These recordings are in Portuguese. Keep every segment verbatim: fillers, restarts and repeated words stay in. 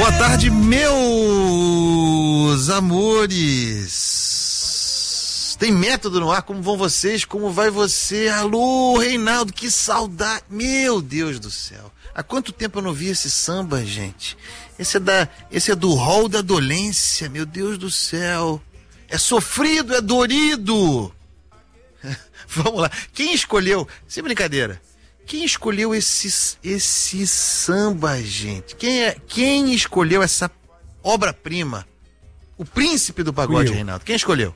Boa tarde, meus amores. Tem método no ar, como vão vocês? Como vai você? Alô, Reinaldo, que saudade. Meu Deus do céu. Há quanto tempo eu não vi esse samba, gente? Esse é, da, esse é do rol da dolência, meu Deus do céu. É sofrido, é dorido. Vamos lá. Quem escolheu? Sem brincadeira. Quem escolheu esse, esse samba, gente? Quem, é, quem escolheu essa obra-prima? O príncipe do pagode, Reinaldo. Quem escolheu?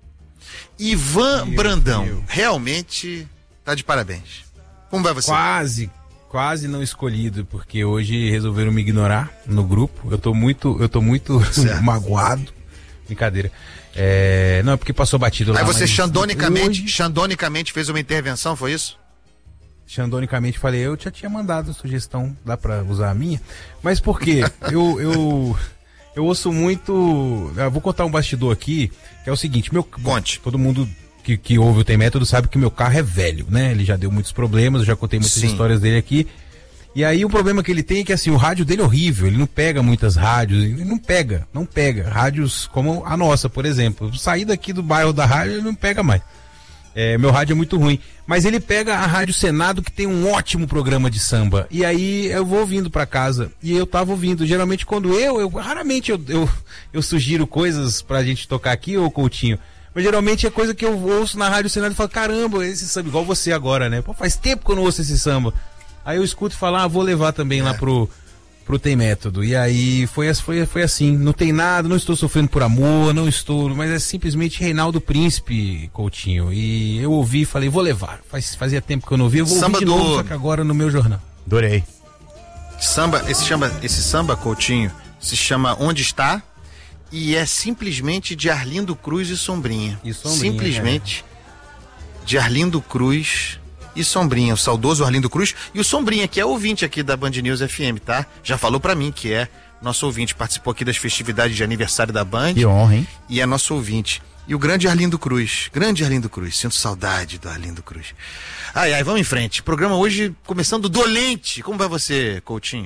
Ivan eu, Brandão. Eu. Realmente tá de parabéns. Como vai você? Quase, quase não escolhido, porque hoje resolveram me ignorar no grupo. Eu tô muito, eu tô muito magoado. Brincadeira. É, não, é porque passou batido lá. Aí você mas... xandonicamente, hoje... xandonicamente fez uma intervenção, foi isso? Xandonicamente falei, eu já tinha mandado a sugestão, dá pra usar a minha? Mas por quê? eu, eu, eu ouço muito... Eu vou contar um bastidor aqui, que é o seguinte, meu... Conte. Todo mundo que, que ouve o Tem Método sabe que meu carro é velho, né? Ele já deu muitos problemas, eu já contei muitas Sim. histórias dele aqui. E aí o problema que ele tem é que assim, o rádio dele é horrível, ele não pega muitas rádios, ele não pega, não pega. Rádios como a nossa, por exemplo. Eu saí daqui do bairro da rádio, ele não pega mais. É, meu rádio é muito ruim, mas ele pega a Rádio Senado, que tem um ótimo programa de samba, e aí eu vou ouvindo pra casa, e eu tava ouvindo, geralmente quando eu, eu raramente eu, eu, eu sugiro coisas pra gente tocar aqui, ô Coutinho, mas geralmente é coisa que eu ouço na Rádio Senado e falo, caramba, esse samba, igual você agora, né, pô, faz tempo que eu não ouço esse samba, aí eu escuto e falo, ah, vou levar também é. lá pro... pro Tem Método, e aí foi, foi, foi assim, não tem nada, não estou sofrendo por amor, não estou, mas é simplesmente Reinaldo Príncipe, Coutinho, e eu ouvi e falei, vou levar, Faz, fazia tempo que eu não ouvi, eu vou samba ouvir de do... novo, só que agora no meu jornal. Adorei. Samba, esse, chama, esse samba, Coutinho, se chama Onde Está, e é simplesmente de Arlindo Cruz e Sombrinha. E Sombrinha, simplesmente é. de Arlindo Cruz e Sombrinha, o saudoso Arlindo Cruz, e o Sombrinha, que é ouvinte aqui da Band News F M, tá? Já falou pra mim que é nosso ouvinte, participou aqui das festividades de aniversário da Band. Que honra, hein? E é nosso ouvinte. E o grande Arlindo Cruz, grande Arlindo Cruz, sinto saudade do Arlindo Cruz. Ai, ai, vamos em frente. Programa hoje começando dolente. Como vai você, Coutinho?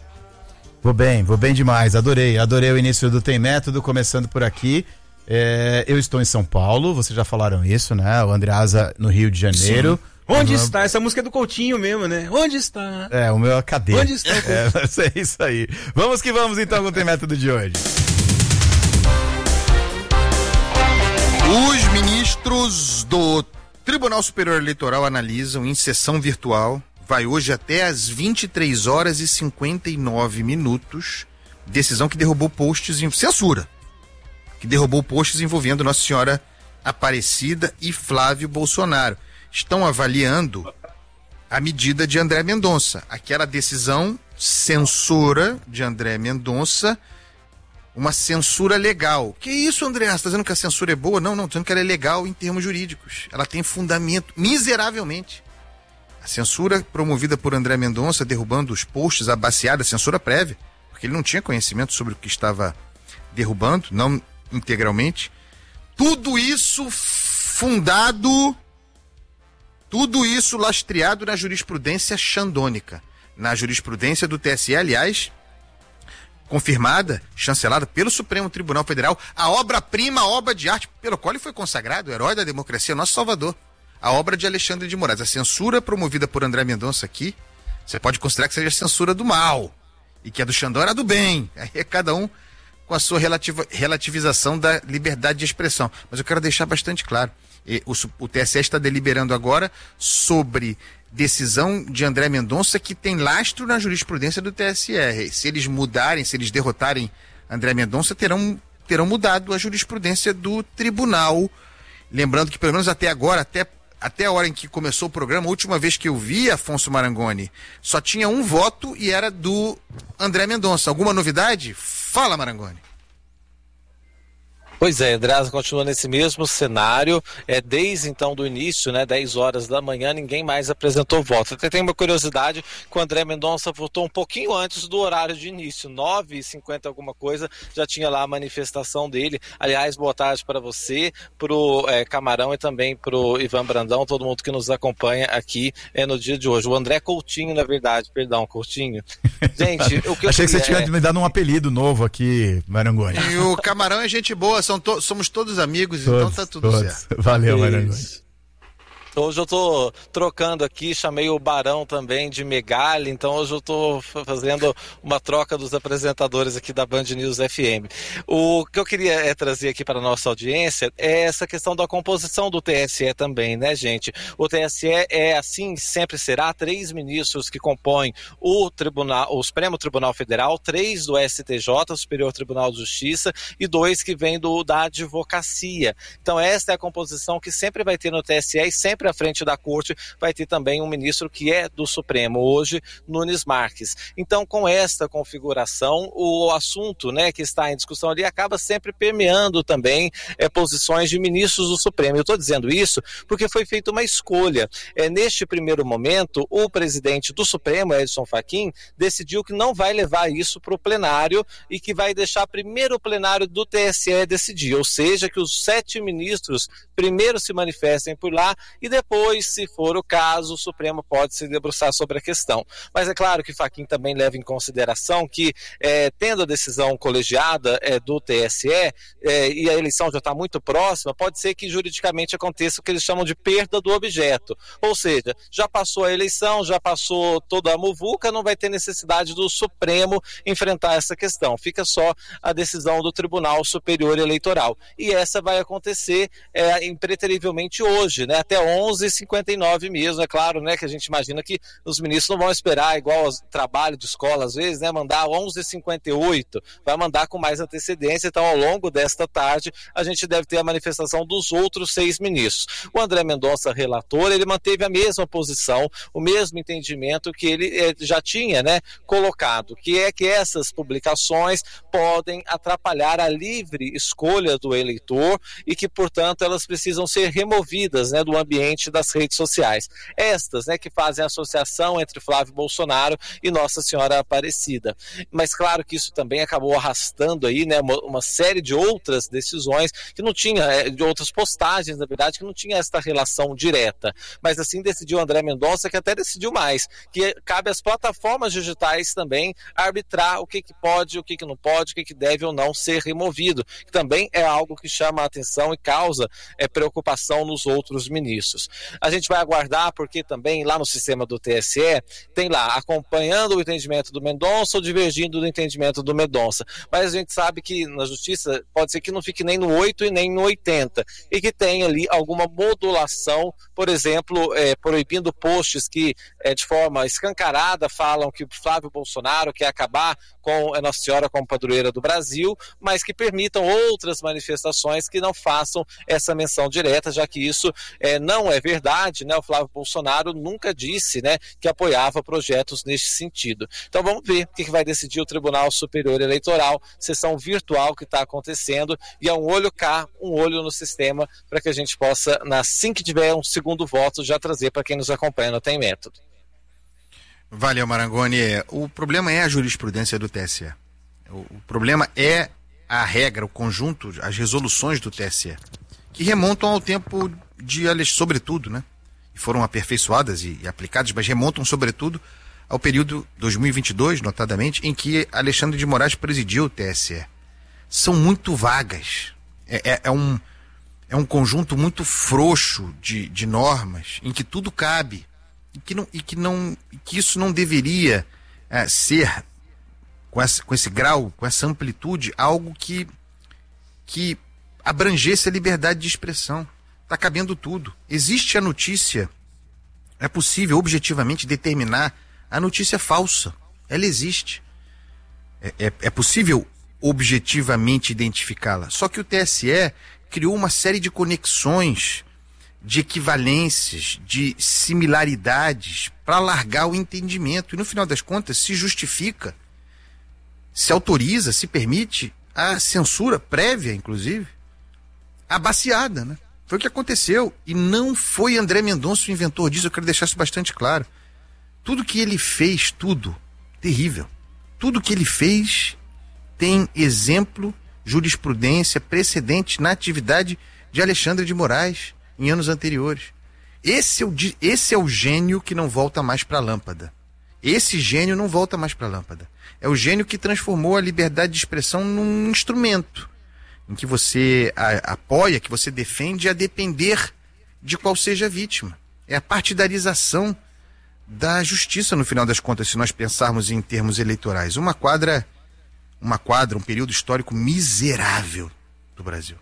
Vou bem, vou bem demais, adorei, adorei o início do Tem Método, começando por aqui. É, eu estou em São Paulo, vocês já falaram isso, né? O Andreasa no Rio de Janeiro. Sim. Onde uhum. está? Essa música é do Coutinho mesmo, né? Onde está? É, o meu cadê? Onde está? É, é isso aí. Vamos que vamos então com o Tem Método de hoje. Os ministros do Tribunal Superior Eleitoral analisam em sessão virtual, vai hoje até às vinte e três horas e cinquenta e nove minutos, decisão que derrubou posts em censura, que derrubou posts envolvendo Nossa Senhora Aparecida e Flávio Bolsonaro. Estão avaliando a medida de André Mendonça, aquela decisão censura de André Mendonça, uma censura legal. Que isso, André? Você está dizendo que a censura é boa? Não, não, estou dizendo que ela é legal em termos jurídicos. Ela tem fundamento, miseravelmente. A censura promovida por André Mendonça, derrubando os posts, a baseada, a censura prévia, porque ele não tinha conhecimento sobre o que estava derrubando, não integralmente. Tudo isso fundado... Tudo isso lastreado na jurisprudência xandônica, na jurisprudência do T S E, aliás, confirmada, chancelada pelo Supremo Tribunal Federal, a obra-prima, a obra de arte pelo qual ele foi consagrado, o herói da democracia, nosso salvador, a obra de Alexandre de Moraes. A censura promovida por André Mendonça aqui, você pode considerar que seja a censura do mal, e que a do Xandão era do bem, aí é cada um com a sua relativa, relativização da liberdade de expressão. Mas eu quero deixar bastante claro, O, o T S E está deliberando agora sobre decisão de André Mendonça que tem lastro na jurisprudência do T S E. Se eles mudarem, se eles derrotarem André Mendonça, terão, terão mudado a jurisprudência do tribunal. Lembrando que pelo menos até agora, até, até a hora em que começou o programa, a última vez que eu vi Afonso Marangoni, só tinha um voto e era do André Mendonça. Alguma novidade? Fala, Marangoni. Pois é, Andreasa continua nesse mesmo cenário, é, desde então do início, né, dez horas da manhã, ninguém mais apresentou voto. Até tem uma curiosidade, que o André Mendonça votou um pouquinho antes do horário de início, nove e cinquenta alguma coisa, já tinha lá a manifestação dele. Aliás, boa tarde para você, pro é, Camarão e também pro Ivan Brandão, todo mundo que nos acompanha aqui é, no dia de hoje. O André Coutinho, na verdade, perdão, Coutinho. Gente, o que eu Achei que você tinha é... me dado um apelido novo aqui, Marangoni. E o Camarão é gente boa, são to- somos todos amigos, todos, então tá tudo todos. certo. Valeu, Marangoni. Hoje eu tô trocando aqui, chamei o Barão também de Megali, então hoje eu tô fazendo uma troca dos apresentadores aqui da Band News F M. O que eu queria é, trazer aqui para a nossa audiência é essa questão da composição do T S E também, né, gente? O T S E é assim, sempre será, três ministros que compõem o Tribunal, o Supremo Tribunal Federal, três do S T J, Superior Tribunal de Justiça, e dois que vêm do, da advocacia. Então essa é a composição que sempre vai ter no T S E e sempre à frente da corte vai ter também um ministro que é do Supremo, hoje Nunes Marques. Então, com esta configuração, o assunto, né, que está em discussão ali acaba sempre permeando também é, posições de ministros do Supremo. Eu estou dizendo isso porque foi feita uma escolha. É, neste primeiro momento, o presidente do Supremo, Edson Fachin, decidiu que não vai levar isso para o plenário e que vai deixar primeiro o plenário do T S E decidir, ou seja, que os sete ministros primeiro se manifestem por lá e depois, se for o caso, o Supremo pode se debruçar sobre a questão. Mas é claro que Fachin também leva em consideração que, é, tendo a decisão colegiada é, do T S E é, e a eleição já está muito próxima, pode ser que juridicamente aconteça o que eles chamam de perda do objeto. Ou seja, já passou a eleição, já passou toda a muvuca, não vai ter necessidade do Supremo enfrentar essa questão. Fica só a decisão do Tribunal Superior Eleitoral. E essa vai acontecer é, impreterivelmente hoje, né? Até onze e cinquenta e nove mesmo, é claro, né, que a gente imagina que os ministros não vão esperar igual ao trabalho de escola às vezes, né, mandar onze e cinquenta e oito, vai mandar com mais antecedência, então ao longo desta tarde a gente deve ter a manifestação dos outros seis ministros. O André Mendonça, relator, ele manteve a mesma posição, o mesmo entendimento que ele eh, já tinha, né, colocado, que é que essas publicações podem atrapalhar a livre escolha do eleitor e que, portanto, elas precisam ser removidas, né, do ambiente das redes sociais. Estas, né, que fazem a associação entre Flávio Bolsonaro e Nossa Senhora Aparecida. Mas claro que isso também acabou arrastando aí, né, uma, uma série de outras decisões que não tinha, de outras postagens, na verdade, que não tinha esta relação direta. Mas assim decidiu André Mendonça, que até decidiu mais, que cabe às plataformas digitais também arbitrar o que, que pode, o que, que não pode, o que, que deve ou não ser removido, que também é algo que chama a atenção e causa é, preocupação nos outros ministros. A gente vai aguardar porque também lá no sistema do T S E tem lá acompanhando o entendimento do Mendonça ou divergindo do entendimento do Mendonça, mas a gente sabe que na justiça pode ser que não fique nem no oito e nem no oitenta e que tem ali alguma modulação, por exemplo, é, proibindo posts que é, de forma escancarada falam que o Flávio Bolsonaro quer acabar com a Nossa Senhora como padroeira do Brasil, mas que permitam outras manifestações que não façam essa menção direta, já que isso é, não é verdade, né? O Flávio Bolsonaro nunca disse, né, que apoiava projetos neste sentido. Então vamos ver o que, que vai decidir o Tribunal Superior Eleitoral, sessão virtual que está acontecendo, e é um olho cá, um olho no sistema, para que a gente possa, assim que tiver um segundo voto, já trazer para quem nos acompanha no Tem Método. Valeu, Marangoni. O problema é a jurisprudência do T S E. O, o problema é a regra, o conjunto, as resoluções do T S E, que remontam ao tempo de, sobretudo, né? E foram aperfeiçoadas e, e aplicadas, mas remontam, sobretudo, ao período dois mil e vinte e dois, notadamente, em que Alexandre de Moraes presidiu o T S E. São muito vagas. É, é, é, um, é um conjunto muito frouxo de, de normas, em que tudo cabe. E que, não, e que, não, e que isso não deveria é, ser, com, essa, com esse grau, com essa amplitude, algo que, que abrangesse a liberdade de expressão. Está cabendo tudo. Existe a notícia, é possível objetivamente determinar a notícia falsa. Ela existe. É, é, é possível objetivamente identificá-la. Só que o T S E criou uma série de conexões, de equivalências, de similaridades para alargar o entendimento. E no final das contas se justifica, se autoriza, se permite a censura prévia, inclusive, abaciada, né? Foi o que aconteceu. E não foi André Mendonça o inventor disso, eu quero deixar isso bastante claro. Tudo que ele fez, tudo, terrível. Tudo que ele fez tem exemplo, jurisprudência, precedente na atividade de Alexandre de Moraes em anos anteriores. Esse é o, esse é o gênio que não volta mais para a lâmpada. Esse gênio não volta mais para a lâmpada. É o gênio que transformou a liberdade de expressão num instrumento em que você a, apoia, que você defende a depender de qual seja a vítima. É a partidarização da justiça, no final das contas, se nós pensarmos em termos eleitorais. Uma quadra, uma quadra, um período histórico miserável do Brasil.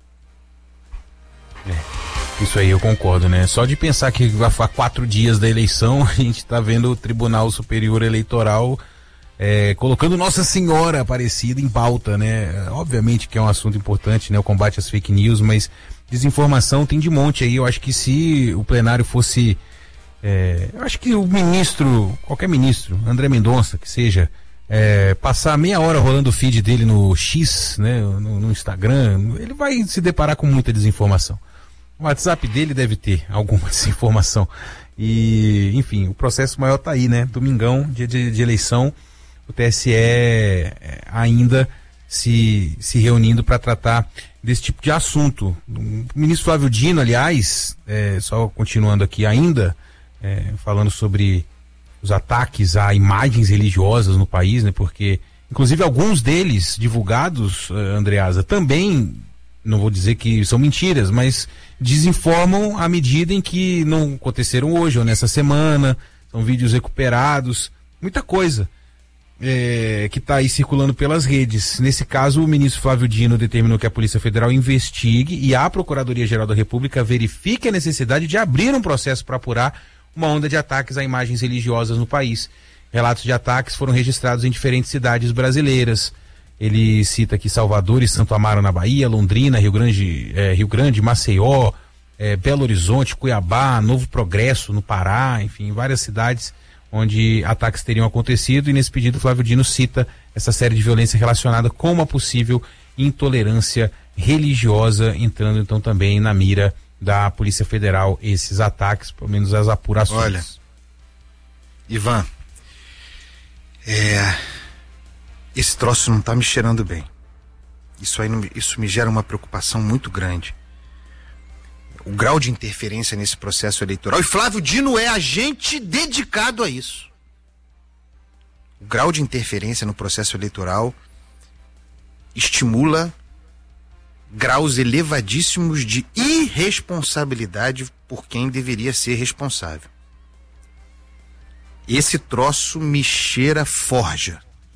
É, isso aí eu concordo, né? Só de pensar que há quatro dias da eleição, a gente está vendo o Tribunal Superior Eleitoral É, colocando Nossa Senhora Aparecida em pauta, né? Obviamente que é um assunto importante, né? O combate às fake news, mas desinformação tem de monte aí. Eu acho que se o plenário fosse... É, eu acho que o ministro, qualquer ministro, André Mendonça, que seja, é, passar meia hora rolando o feed dele no X, né? No, no Instagram, ele vai se deparar com muita desinformação. O WhatsApp dele deve ter alguma desinformação. E, enfim, o processo maior tá aí, né? Domingão, dia de, de eleição, o T S E ainda se, se reunindo para tratar desse tipo de assunto. O ministro Flávio Dino, aliás, é, só continuando aqui ainda, é, falando sobre os ataques a imagens religiosas no país, né? Porque, inclusive, alguns deles divulgados, Andreasa, também, não vou dizer que são mentiras, mas desinformam à medida em que não aconteceram hoje ou nessa semana, são vídeos recuperados, muita coisa. É, que está aí circulando pelas redes. Nesse caso, o ministro Flávio Dino determinou que a Polícia Federal investigue e a Procuradoria-Geral da República verifique a necessidade de abrir um processo para apurar uma onda de ataques a imagens religiosas no país. Relatos de ataques foram registrados em diferentes cidades brasileiras. Ele cita aqui Salvador e Santo Amaro na Bahia, Londrina, Rio Grande, é, Rio Grande, Maceió, é, Belo Horizonte, Cuiabá, Novo Progresso no Pará, enfim, várias cidades onde ataques teriam acontecido, e nesse pedido Flávio Dino cita essa série de violência relacionada com uma possível intolerância religiosa, entrando então também na mira da Polícia Federal esses ataques, pelo menos as apurações. Olha, Ivan, é, esse troço não tá me cheirando bem. Isso aí, não, isso me gera uma preocupação muito grande. O grau de interferência nesse processo eleitoral, e Flávio Dino é agente dedicado a isso. O grau de interferência no processo eleitoral estimula graus elevadíssimos de irresponsabilidade por quem deveria ser responsável. Esse troço me cheira forja.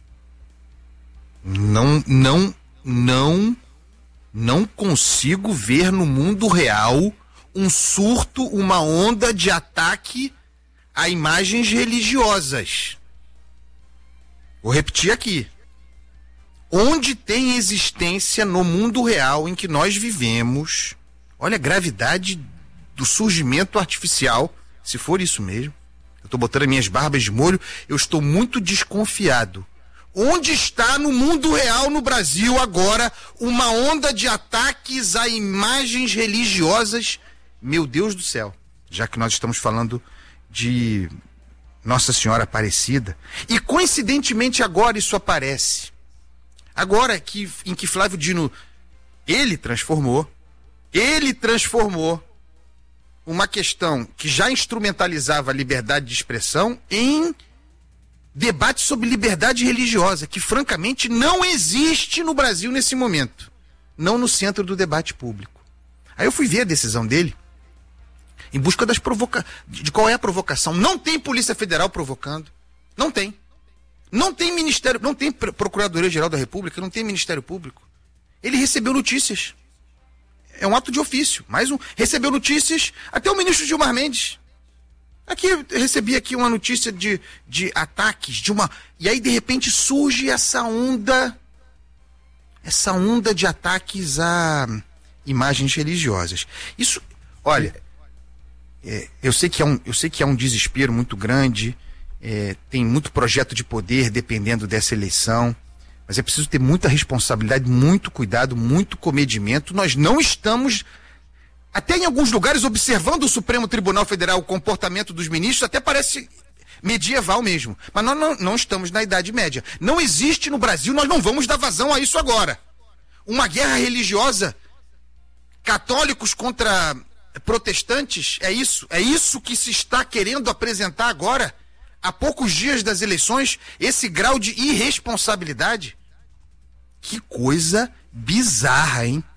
Não, não, não... Não consigo ver no mundo real um surto, uma onda de ataque a imagens religiosas. Vou repetir aqui. Onde tem existência no mundo real em que nós vivemos, olha a gravidade do surgimento artificial, se for isso mesmo, eu estou botando as minhas barbas de molho, eu estou muito desconfiado. Onde está no mundo real, no Brasil, agora, uma onda de ataques a imagens religiosas? Meu Deus do céu, já que nós estamos falando de Nossa Senhora Aparecida. E coincidentemente agora isso aparece. Agora que, em que Flávio Dino, ele transformou, ele transformou uma questão que já instrumentalizava a liberdade de expressão em debate sobre liberdade religiosa, que francamente não existe no Brasil nesse momento. Não no centro do debate público. Aí eu fui ver a decisão dele, em busca das provoca... de qual é a provocação. Não tem Polícia Federal provocando. Não tem. Não tem Ministério, não tem Procuradoria-Geral da República, não tem Ministério Público. Ele recebeu notícias. É um ato de ofício. Mais um. Recebeu notícias, até o ministro Gilmar Mendes. Aqui, eu recebi aqui uma notícia de, de ataques, de uma... E aí, de repente, surge essa onda... Essa onda de ataques a imagens religiosas. Isso, olha... É, eu, sei que é um, eu sei que é um desespero muito grande, é, tem muito projeto de poder dependendo dessa eleição, Mas é preciso ter muita responsabilidade, muito cuidado, muito comedimento. Nós não estamos, até em alguns lugares, observando o Supremo Tribunal Federal, o comportamento dos ministros, até parece medieval mesmo. Mas nós não, não estamos na Idade Média. Não existe no Brasil, nós não vamos dar vazão a isso agora. Uma guerra religiosa, católicos contra protestantes, é isso? É isso que se está querendo apresentar agora? Há poucos dias das eleições, esse grau de irresponsabilidade? Que coisa bizarra, hein?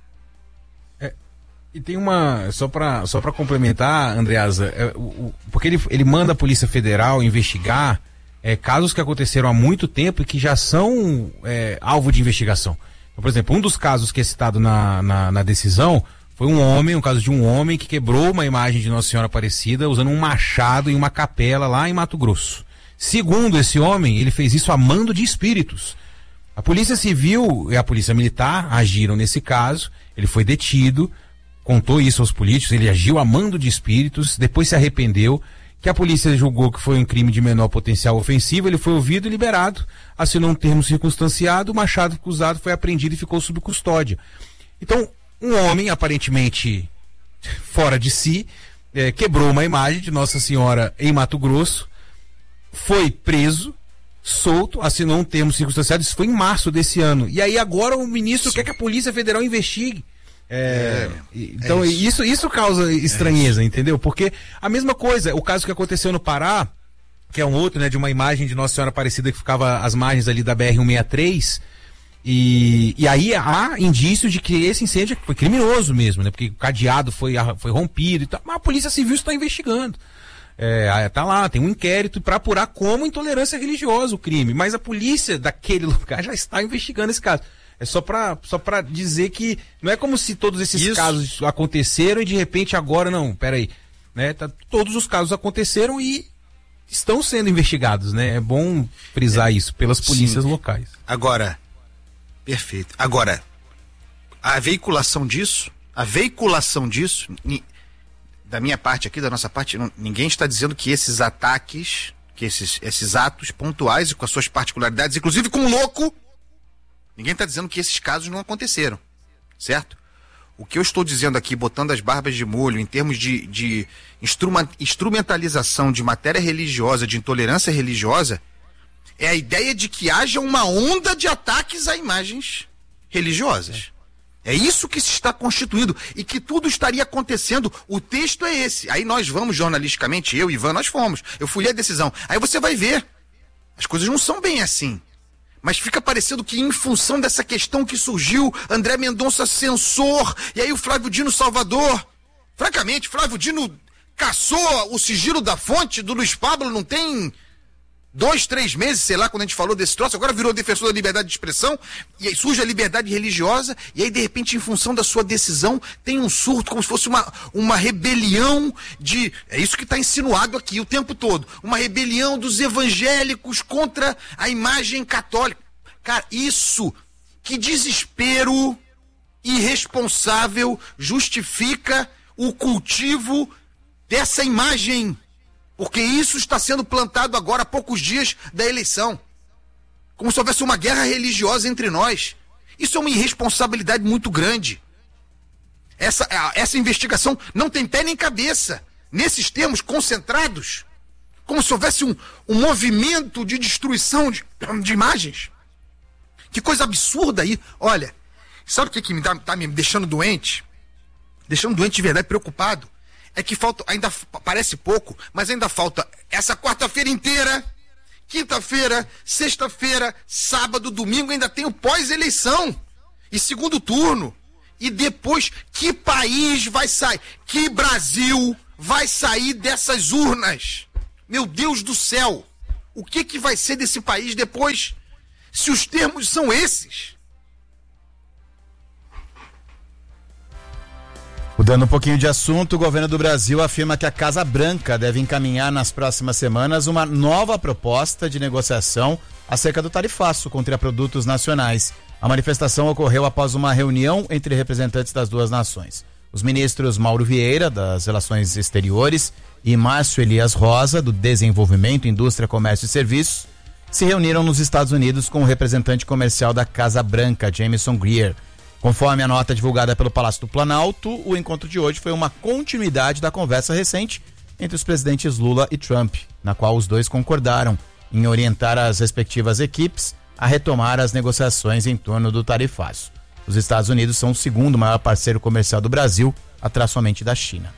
É, e tem uma, só para só para complementar, Andreasa, é, o, o, porque ele, ele manda a Polícia Federal investigar é, casos que aconteceram há muito tempo e que já são é, alvo de investigação. Então, por exemplo, um dos casos que é citado na, na, na decisão foi um homem, um caso de um homem que quebrou uma imagem de Nossa Senhora Aparecida usando um machado em uma capela lá em Mato Grosso. Segundo esse homem, ele fez isso a mando de espíritos. A Polícia Civil e a Polícia Militar agiram nesse caso, ele foi detido, contou isso aos políticos, ele agiu a mando de espíritos, depois se arrependeu, que a polícia julgou que foi um crime de menor potencial ofensivo, ele foi ouvido e liberado, assinou um termo circunstanciado, o machado usado foi apreendido e ficou sob custódia. Então, um homem, aparentemente fora de si, é, quebrou uma imagem de Nossa Senhora em Mato Grosso, foi preso, solto, assinou um termo circunstanciado, isso foi em março desse ano. E aí agora o ministro Sim. quer que a Polícia Federal investigue. É, é, então é isso. Isso, isso causa estranheza, é entendeu? Porque a mesma coisa, o caso que aconteceu no Pará, que é um outro, né, de uma imagem de Nossa Senhora Aparecida que ficava às margens ali da B R cento e sessenta e três, E, e aí há indício de que esse incêndio foi criminoso mesmo, né? Porque o cadeado foi, foi rompido e tal, mas a Polícia Civil está investigando. É, tá lá, tem um inquérito para apurar como intolerância religiosa o crime, mas a polícia daquele lugar já está investigando esse caso. É só para só para dizer que não é como se todos esses Isso. casos aconteceram e de repente agora não, peraí, né? Tá, todos os casos aconteceram e estão sendo investigados, né? É bom frisar é, isso pelas polícias sim. locais. Agora, perfeito. Agora, a veiculação disso, a veiculação disso, da minha parte aqui, da nossa parte, não, ninguém está dizendo que esses ataques, que esses, esses atos pontuais e com as suas particularidades, inclusive com o louco, ninguém está dizendo que esses casos não aconteceram, certo? O que eu estou dizendo aqui, botando as barbas de molho, em termos de, de instruma, instrumentalização de matéria religiosa, de intolerância religiosa, é a ideia de que haja uma onda de ataques a imagens religiosas. É isso que se está constituindo e que tudo estaria acontecendo. O texto é esse. Aí nós vamos jornalisticamente, eu e Ivan, nós fomos. Eu fui ler a decisão. Aí você vai ver. As coisas não são bem assim. Mas fica parecendo que em função dessa questão que surgiu, André Mendonça censor, e aí o Flávio Dino Salvador. Francamente, Flávio Dino caçou o sigilo da fonte do Luiz Pablo, não tem dois, três meses, sei lá, quando a gente falou desse troço, agora virou defensor da liberdade de expressão, e aí surge a liberdade religiosa, e aí de repente, em função da sua decisão, tem um surto, como se fosse uma, uma rebelião de, é isso que está insinuado aqui o tempo todo, uma rebelião dos evangélicos contra a imagem católica. Cara, isso, que desespero irresponsável justifica o cultivo dessa imagem. Porque isso está sendo plantado agora há poucos dias da eleição. Como se houvesse uma guerra religiosa entre nós. Isso é uma irresponsabilidade muito grande. Essa, essa investigação não tem pé nem cabeça. Nesses termos concentrados. Como se houvesse um, um movimento de destruição de, de imagens. Que coisa absurda aí. Olha, sabe o que, que me está me deixando doente? Deixando doente de verdade, preocupado. É que falta, ainda parece pouco, mas ainda falta essa quarta-feira inteira, quinta-feira, sexta-feira, sábado, domingo, ainda tem o pós-eleição e segundo turno. E depois, que país vai sair? Que Brasil vai sair dessas urnas? Meu Deus do céu! O que, que vai ser desse país depois, se os termos são esses? Mudando um pouquinho de assunto, o governo do Brasil afirma que a Casa Branca deve encaminhar nas próximas semanas uma nova proposta de negociação acerca do tarifaço contra produtos nacionais. A manifestação ocorreu após uma reunião entre representantes das duas nações. Os ministros Mauro Vieira, das Relações Exteriores, e Márcio Elias Rosa, do Desenvolvimento, Indústria, Comércio e Serviços, se reuniram nos Estados Unidos com o representante comercial da Casa Branca, Jamieson Greer. Conforme a nota divulgada pelo Palácio do Planalto, o encontro de hoje foi uma continuidade da conversa recente entre os presidentes Lula e Trump, na qual os dois concordaram em orientar as respectivas equipes a retomar as negociações em torno do tarifaço. Os Estados Unidos são o segundo maior parceiro comercial do Brasil, atrás somente da China.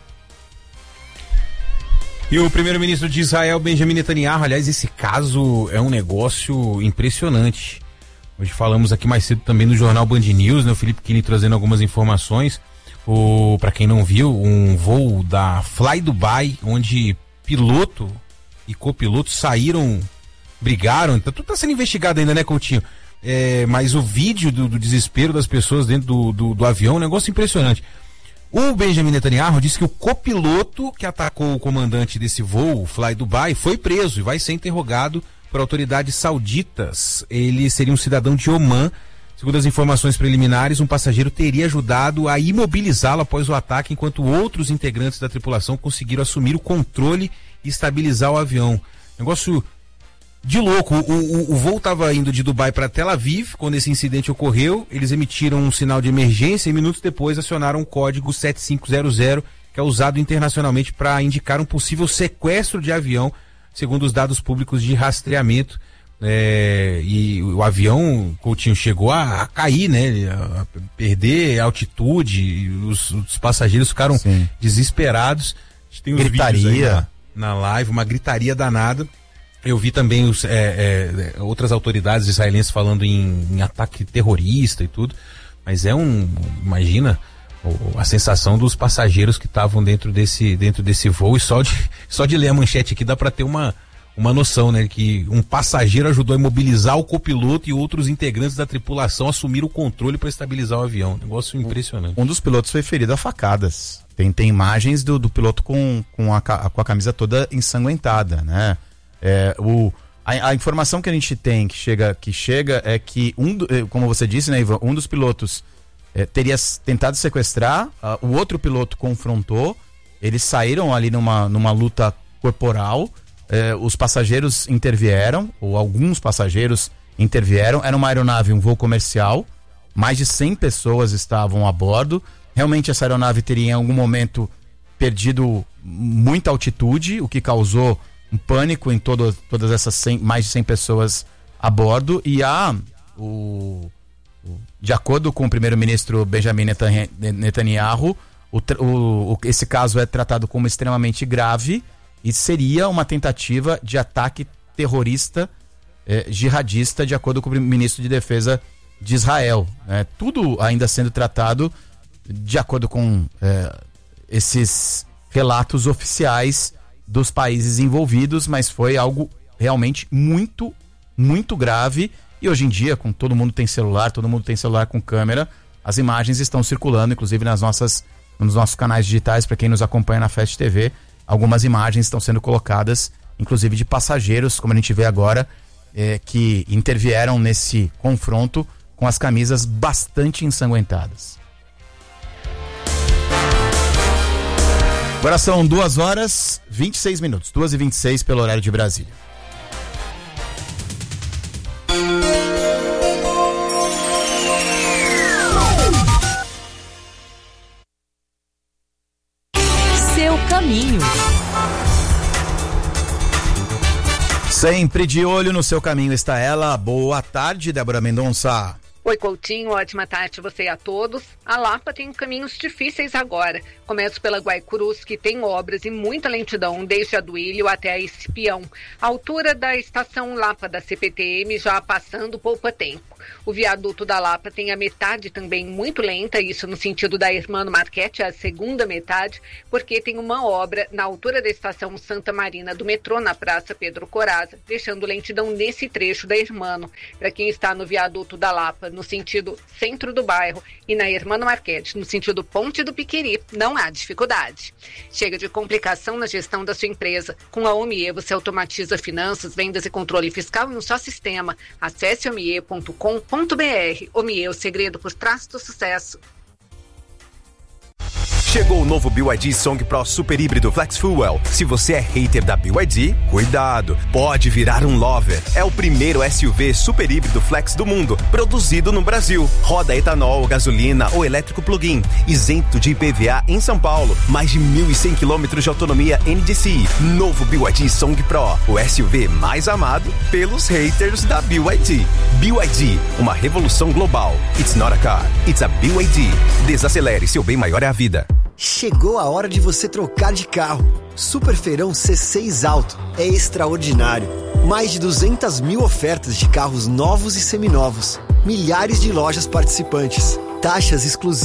E o primeiro-ministro de Israel, Benjamin Netanyahu, aliás, esse caso é um negócio impressionante. Hoje falamos aqui mais cedo também no jornal Band News, né? O Felipe Kini trazendo algumas informações. O, para quem não viu, um voo da Fly Dubai, onde piloto e copiloto saíram, brigaram. Então, tudo tá sendo investigado ainda, né, Coutinho? É, mas o vídeo do, do desespero das pessoas dentro do, do, do avião é um negócio impressionante. O Benjamin Netanyahu disse que o copiloto que atacou o comandante desse voo, Fly Dubai, foi preso e vai ser interrogado por autoridades sauditas. Ele seria um cidadão de Omã. Segundo as informações preliminares, um passageiro teria ajudado a imobilizá-lo após o ataque, enquanto outros integrantes da tripulação conseguiram assumir o controle e estabilizar o avião. Negócio de louco. O, o, o voo estava indo de Dubai para Tel Aviv quando esse incidente ocorreu. Eles emitiram um sinal de emergência e minutos depois acionaram o código sete cinco zero zero, que é usado internacionalmente para indicar um possível sequestro de avião, segundo os dados públicos de rastreamento. É, e o avião, Coutinho, chegou a, a cair, né? A, a perder altitude, os, os passageiros ficaram Sim. desesperados. A gente tem os gritaria vídeos aí na, na live, uma gritaria danada. Eu vi também os, é, é, outras autoridades israelenses falando em, em ataque terrorista e tudo, mas é um, imagina a sensação dos passageiros que estavam dentro desse, dentro desse voo, e só de, só de ler a manchete aqui dá para ter uma, uma noção, né, que um passageiro ajudou a imobilizar o copiloto e outros integrantes da tripulação assumiram o controle para estabilizar o avião. Negócio impressionante. Um dos pilotos foi ferido a facadas. Tem, tem imagens do, do piloto com, com, a, com a camisa toda ensanguentada, né? É, o, a, a informação que a gente tem que chega, que chega é que, um do, como você disse, né, Ivan, um dos pilotos é, teria tentado sequestrar, uh, o outro piloto confrontou, eles saíram ali numa, numa luta corporal, é, os passageiros intervieram, ou alguns passageiros intervieram, era uma aeronave, um voo comercial, mais de cem pessoas estavam a bordo. Realmente essa aeronave teria em algum momento perdido muita altitude, o que causou um pânico em todo, todas essas cem, mais de cem pessoas a bordo. E há, o, o, de acordo com o primeiro-ministro Benjamin Netanyahu, o, o, esse caso é tratado como extremamente grave e seria uma tentativa de ataque terrorista eh, jihadista, de acordo com o ministro de Defesa de Israel. Né? Tudo ainda sendo tratado de acordo com eh, esses relatos oficiais dos países envolvidos, mas foi algo realmente muito, muito grave. E hoje em dia, com todo mundo tem celular, todo mundo tem celular com câmera, as imagens estão circulando, inclusive nas nossas, nos nossos canais digitais, para quem nos acompanha na Fast T V, algumas imagens estão sendo colocadas, inclusive de passageiros, como a gente vê agora, é, que intervieram nesse confronto com as camisas bastante ensanguentadas. Agora são duas horas e vinte e seis minutos, duas e vinte e seis pelo horário de Brasília. Seu caminho. Sempre de olho no seu caminho está ela. Boa tarde, Débora Mendonça. Oi, Coutinho, ótima tarde a você e a todos. A Lapa tem caminhos difíceis agora. Começo pela Guaicurus, que tem obras e muita lentidão, desde a Duílio até a Espião. A altura da estação Lapa da C P T M já passando poupa tempo. O viaduto da Lapa tem a metade também muito lenta, isso no sentido da Hermano Marchetti, a segunda metade, porque tem uma obra na altura da estação Santa Marina do metrô, na Praça Pedro Corazza, deixando lentidão nesse trecho da Hermano. Para quem está no viaduto da Lapa, no sentido centro do bairro, e na Hermano Marchetti, no sentido Ponte do Piqueri, não há dificuldade. Chega de complicação na gestão da sua empresa. Com a Omie, você automatiza finanças, vendas e controle fiscal em um só sistema. Acesse omie ponto com ponto br. Omie, o segredo por trás do sucesso. Chegou o novo B Y D Song Pro Super Híbrido Flex Fuel. Se você é hater da B Y D, cuidado, pode virar um lover. É o primeiro S U V super híbrido flex do mundo, produzido no Brasil. Roda etanol, gasolina ou elétrico plug-in, isento de I P V A em São Paulo. Mais de mil e cem quilômetros de autonomia N D C I. Novo B Y D Song Pro, o S U V mais amado pelos haters da B Y D. B Y D, uma revolução global. It's not a car, it's a B Y D. Desacelere, seu bem maior é a vida. Chegou a hora de você trocar de carro. Super Feirão C seis Auto é extraordinário. Mais de duzentas mil ofertas de carros novos e seminovos. Milhares de lojas participantes. Taxas exclusivas.